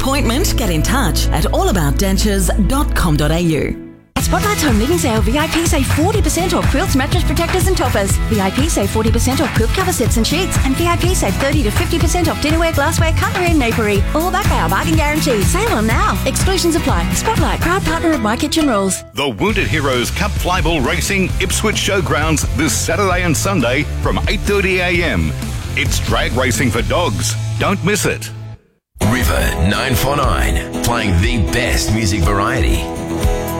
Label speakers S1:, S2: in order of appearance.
S1: appointment, get in touch at allaboutdentures.com.au.
S2: At Spotlight's home living sale, VIP save 40% off quilts, mattress protectors and toppers. VIP save 40% off quilt cover sets and sheets. And VIP save 30 to 50% off dinnerware, glassware, cutlery and napery. All backed by our bargain guarantee. Sale on now. Exclusions apply. Spotlight, proud partner of My Kitchen Rules.
S3: The Wounded Heroes Cup Flyball Racing Ipswich Showgrounds this Saturday and Sunday from 8:30am. It's drag racing for dogs. Don't miss it.
S4: River 949, playing the best music variety.